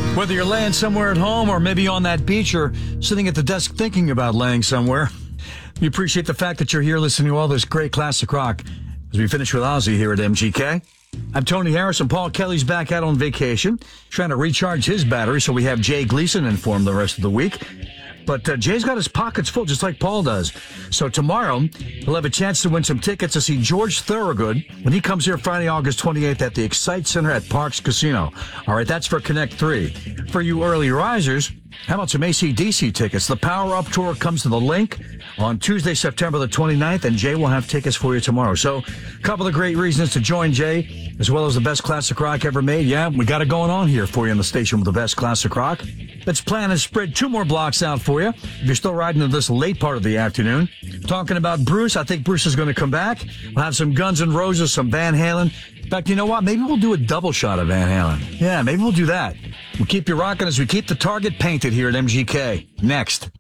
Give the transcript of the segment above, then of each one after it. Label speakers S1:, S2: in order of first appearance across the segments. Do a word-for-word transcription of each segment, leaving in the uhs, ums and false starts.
S1: Whether you're laying somewhere at home or maybe on that beach or sitting at the desk thinking about laying somewhere, we appreciate the fact that you're here listening to all this great classic rock as we finish with Ozzy here at M G K. I'm Tony Harris, and Paul Kelly's back out on vacation, trying to recharge his battery so we have Jay Gleason informed the rest of the week. But uh, Jay's got his pockets full, just like Paul does. So tomorrow, he'll have a chance to win some tickets to see George Thorogood when he comes here Friday, August twenty-eighth at the Excite Center at Parks Casino. All right, that's for Connect three. For you early risers, how about some A C D C tickets? The Power Up Tour comes to the Link on Tuesday, September the twenty-ninth, and Jay will have tickets for you tomorrow. So a couple of great reasons to join Jay, as well as the best classic rock ever made. Yeah, we got it going on here for you on the station with the best classic rock. Let's plan and spread two more blocks out for you if you're still riding in this late part of the afternoon. Talking about Bruce, I think Bruce is going to come back. We'll have some Guns N' Roses, some Van Halen. In fact, you know what? Maybe we'll do a double shot of Van Halen. Yeah, maybe we'll do that. We'll keep you rocking as we keep the target painted here at M G K. Next.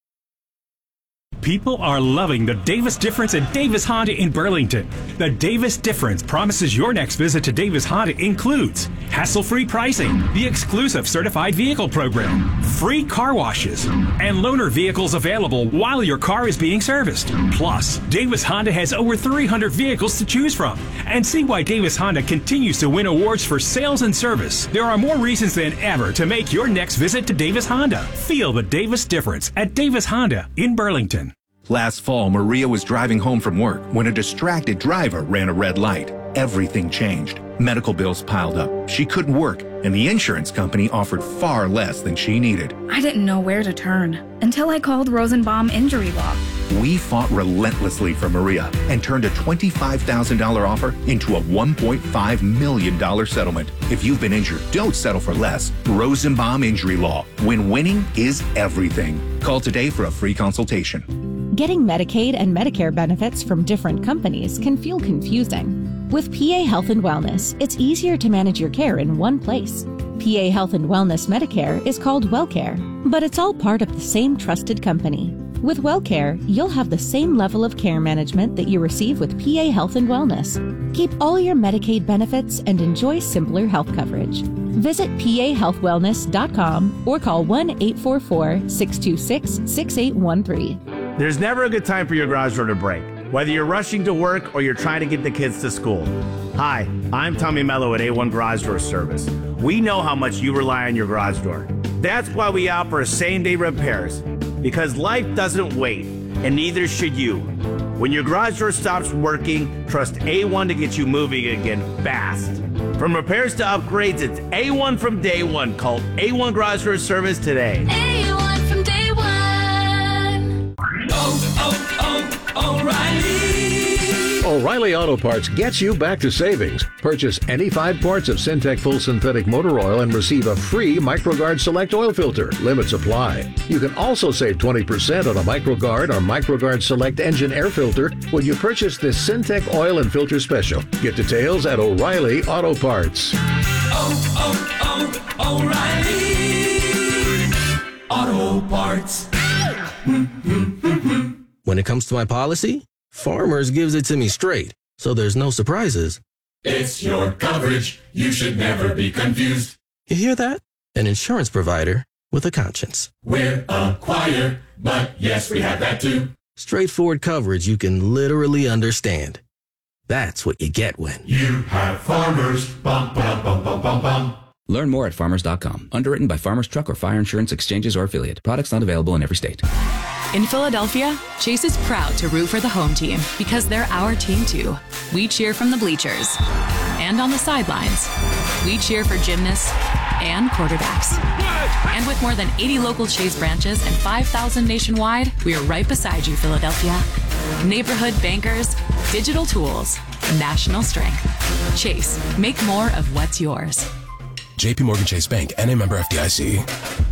S2: People are loving the Davis Difference at Davis Honda in Burlington. The Davis Difference promises your next visit to Davis Honda includes hassle-free pricing, the exclusive certified vehicle program, free car washes, and loaner vehicles available while your car is being serviced. Plus, Davis Honda has over three hundred vehicles to choose from. And see why Davis Honda continues to win awards for sales and service. There are more reasons than ever to make your next visit to Davis Honda. Feel the Davis Difference at Davis Honda in Burlington.
S3: Last fall, Maria was driving home from work when a distracted driver ran a red light. Everything changed. Medical bills piled up. She couldn't work, and the insurance company offered far less than she needed.
S4: I didn't know where to turn until I called Rosenbaum Injury Law.
S3: We fought relentlessly for Maria and turned a twenty-five thousand dollars offer into a one point five million dollars settlement. If you've been injured, don't settle for less. Rosenbaum Injury Law. When winning is everything. Call today for a free consultation.
S5: Getting Medicaid and Medicare benefits from different companies can feel confusing. With P A Health and Wellness, it's easier to manage your care in one place. P A Health and Wellness Medicare is called WellCare, but it's all part of the same trusted company. With WellCare, you'll have the same level of care management that you receive with P A Health and Wellness. Keep all your Medicaid benefits and enjoy simpler health coverage. Visit P A health wellness dot com or call one eight four four, six two six, six eight one three.
S6: There's never a good time for your garage door to break, whether you're rushing to work or you're trying to get the kids to school. Hi, I'm Tommy Mello at A one Garage Door Service. We know how much you rely on your garage door. That's why we offer same-day repairs, because life doesn't wait, and neither should you. When your garage door stops working, trust A one to get you moving again fast. From repairs to upgrades, it's A one from day one. Call A one Garage Door Service today.
S7: A one from day one.
S8: Oh, oh, oh, O'Reilly.
S9: O'Reilly Auto Parts gets you back to savings. Purchase any five quarts of Syntec Full Synthetic Motor Oil and receive a free MicroGuard Select Oil Filter. Limits apply. You can also save twenty percent on a MicroGuard or MicroGuard Select Engine Air Filter when you purchase this Syntec Oil and Filter Special. Get details at O'Reilly Auto Parts.
S8: Oh, oh, oh, O'Reilly Auto Parts.
S10: When it comes to my policy, Farmers gives it to me straight, so there's no surprises.
S8: It's your coverage. You should never be confused.
S10: You hear that? An insurance provider with a conscience.
S8: We're a choir, but yes, we have that too.
S10: Straightforward coverage you can literally understand. That's what you get when
S8: you have Farmers. Bum, bum, bum, bum, bum, bum.
S11: Learn more at farmers dot com. Underwritten by Farmers Truck or Fire Insurance Exchanges or Affiliate. Products not available in every state.
S12: In Philadelphia, Chase is proud to root for the home team because they're our team too. We cheer from the bleachers and on the sidelines. We cheer for gymnasts and quarterbacks. And with more than eighty local Chase branches and five thousand nationwide, we are right beside you, Philadelphia. Neighborhood bankers, digital tools, national strength. Chase, make more of what's yours.
S13: J P Morgan Chase Bank, N A member F D I C.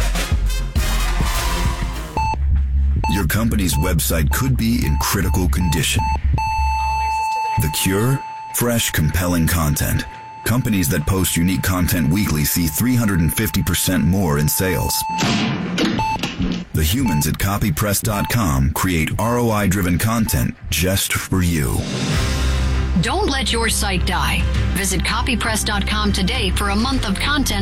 S14: Your company's website could be in critical condition. The cure? Fresh, compelling content. Companies that post unique content weekly see three hundred fifty percent more in sales. The humans at copy press dot com create R O I-driven content just for you.
S15: Don't let your site die. Visit copy press dot com today for a month of content